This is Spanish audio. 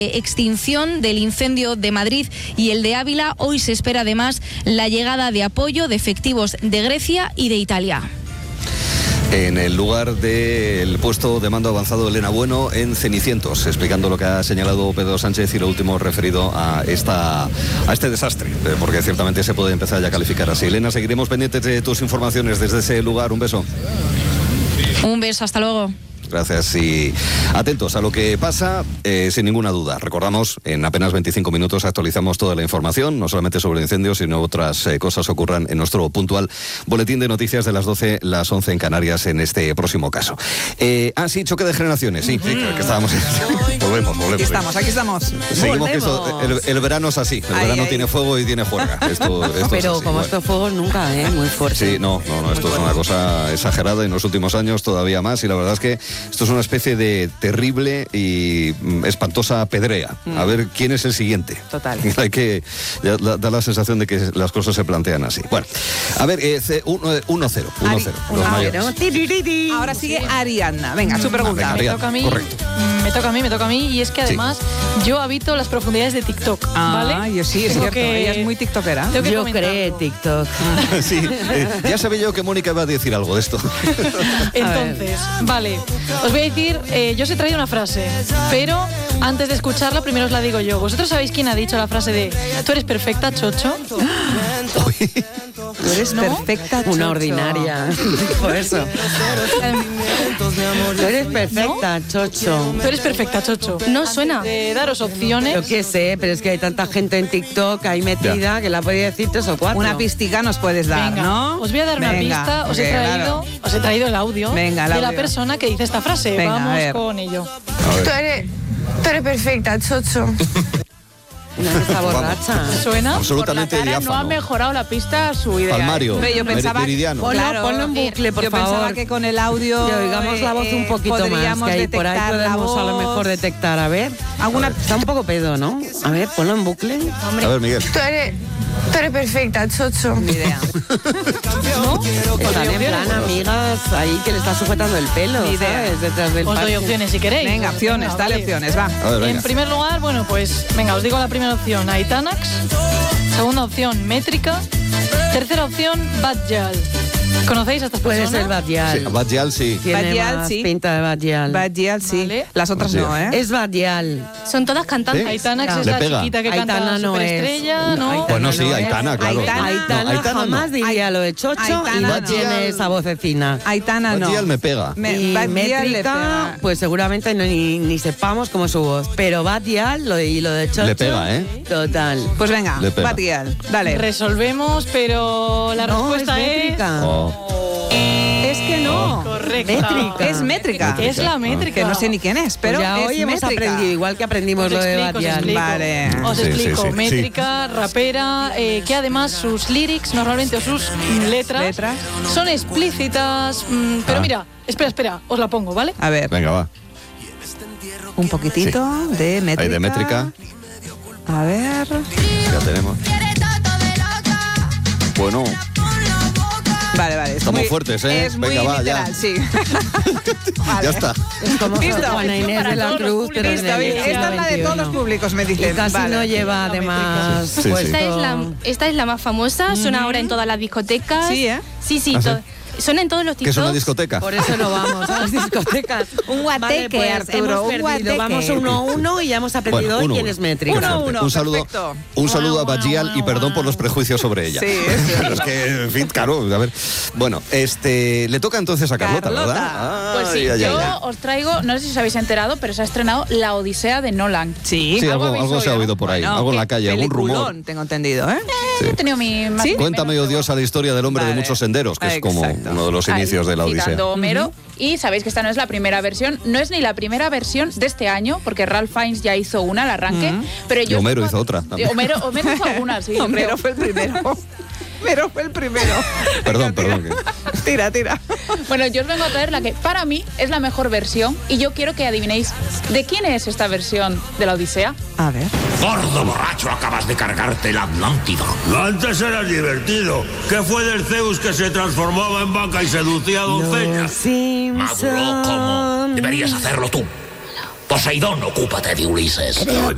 extinción del incendio de Madrid y el de Ávila. Hoy se espera además la llegada de apoyo de efectivos de Grecia y de Italia. En el lugar del puesto de mando avanzado Elena Bueno en Cenicientos, explicando lo que ha señalado Pedro Sánchez y lo último referido a este desastre, porque ciertamente se puede empezar ya a calificar así. Elena, seguiremos pendientes de tus informaciones desde ese lugar. Un beso. Un beso, hasta luego. Gracias y atentos a lo que pasa, sin ninguna duda. Recordamos, en apenas 25 minutos actualizamos toda la información, no solamente sobre el incendio, sino otras cosas ocurran en nuestro puntual boletín de noticias de las 12, las 11 en Canarias en este próximo caso. Sí, choque de generaciones, sí, que estábamos. Volvemos. Aquí estamos. Seguimos que el verano es así, el verano tiene fuego y tiene juerga. Esto pero así, como estos fuegos nunca, muy fuerte. Sí, no, esto es una cosa exagerada en los últimos años todavía más, y la verdad es que esto es una especie de terrible y espantosa pedrea. A ver quién es el siguiente. Total. Hay que da la sensación de que las cosas se plantean así. Bueno, a ver, 1-0. Ahora sigue Ariadna. Venga, su pregunta. Me toca a mí. Correcto. Me toca a mí y es que además yo habito las profundidades de TikTok, ¿vale? Yo sí, es cierto. Ella es muy tiktokera. Yo creé TikTok. Sí, ya sabía yo que Mónica iba a decir algo de esto. Entonces, vale, os voy a decir, yo os he traído una frase, pero antes de escucharla primero os la digo yo. ¿Vosotros sabéis quién ha dicho la frase de "tú eres perfecta, Chocho"? Tú eres perfecta, Chocho. Una ordinaria. Por eso. Tú eres perfecta, ¿no? Chocho. Tú eres perfecta, Chocho. No suena. De daros opciones. Yo qué sé, pero es que hay tanta gente en TikTok ahí metida que la podía decir 3 o 4. Una pistica nos puedes dar, venga, ¿no? Os voy a dar una pista. Os he traído el audio de la persona que dice esta frase. Venga, vamos con ello. Tú eres perfecta, Chocho. No está borracha. ¿Suena? Absolutamente Por la cara diáfano. no ha mejorado la pista su idea. Palmario, Yo pensaba, meridiano. Ponlo en bucle, por favor. Yo pensaba que con el audio que oigamos la voz un poquito más, que ahí por ahí podemos a lo mejor detectar. A ver, está un poco pedo, ¿no? A ver, ponlo en bucle. A ver, Miguel. Tú eres perfecta, Chocho. Ni idea. ¿No? Están en plan amigas ahí que le está sujetando el pelo, ¿sabes? Detrás del Os doy parche. opciones si queréis. Venga, opciones, Venga, dale vale. opciones, va. A ver, venga. En primer lugar, bueno, pues venga, os digo la primera opción, Aitanax. Segunda opción, Métrica. Tercera opción, Badjal. ¿Conocéis a estas Puede personas? ser Badjal. Sí, Badjal, sí. Tiene Badjal, más sí. pinta de Badjal. Badjal, sí. Vale. Las otras no, ¿eh? Es Badjal. Son todas cantantes. Aitanax es Le la pega. chiquita que Aitana canta no Superestrella, es. ¿no? Aitana Pues no, sí, no es. Aitana, claro. Aitana Aitana jamás no. diría lo de Chocho Aitana y no. tiene esa vocecina. Aitana no. Badjal me pega. Y Badjal le Métrica, pega. pues seguramente ni sepamos cómo es su voz. Pero Badjal lo de Chocho. Le pega, ¿eh? Total. Pues venga, Le pega. Badjal, dale. Resolvemos, pero la respuesta es es... Métrica. Es que no. Correcta. Métrica. Es métrica. Es la métrica. Que no sé ni quién es, pero Pues ya es hoy hemos métrica. aprendido, igual que aprendimos Os lo de explico, os Badjal. explico. Vale. Os Sí, explico. sí, sí. Métrica, rapera, que además sus lyrics normalmente o sus letras son explícitas. Pero mira, espera, os la pongo, ¿vale? A ver, Venga, va. un poquitito de métrica. Ahí de métrica. A ver. Ya tenemos. Bueno, Vale. Estamos fuertes, ¿eh? Es muy Venga, va, ya. literal, sí. ya está. Es como Listo. Juana Inés de la Cruz, pero en Listo, el bien. siglo Esta es la de todos los XXI. públicos, me dicen. Y casi Vale. no lleva además Sí, sí. puesto. Esta es la más famosa, suena ahora en todas las discotecas. Sí, ¿eh? Sí, ¿Ah, sí? suena en todos los ¿Qué es una TikToks. discoteca? Por eso no vamos a las discotecas. Un guateque, Vale, pues Arturo, hemos un perdido. guateque. Vamos 1-1 y ya hemos aprendido hoy quién es métrica. Qué fuerte. 1-1, Un saludo, perfecto. un saludo a Guau, Badjal guau, y perdón guau. por los prejuicios sobre ella. Sí, eso. Pero es que, en fin, claro, a ver. Bueno, le toca entonces a Carlota, Carlota. ¿verdad? Pues sí, Ay, ay, yo ay. os traigo, no sé si os habéis enterado, pero se ha estrenado La Odisea de Nolan. Sí. Sí, ¿Algo algo habéis se ha oído? oído por ahí, Bueno, algo en la qué calle, algún rumor. peliculón, tengo entendido, ¿eh? Yo he tenido mi más ¿Sí? y Cuéntame, menos odiosa, la historia del hombre de Vale. muchos senderos, que es como Exacto. uno de los inicios de la Odisea. citando Homero. Y sabéis que esta no es la primera versión, no es ni la primera versión de este año, porque Ralph Fiennes ya hizo una al arranque. Pero Y yo Homero hizo otra. también. Homero hizo alguna, sí. yo Homero creo. fue el primero. Homero fue el primero. Perdón. Tira. Bueno, yo os vengo a traer la que para mí es la mejor versión y yo quiero que adivinéis de quién es esta versión de la Odisea. A ver. Gordo borracho, acabas de cargarte la Atlántida. Antes era divertido. ¿Qué fue del Zeus que se transformaba en vaca y seducía a doncellas? Maduro, ¿cómo? Deberías hacerlo tú. Poseidón, ocúpate de Ulises. Creo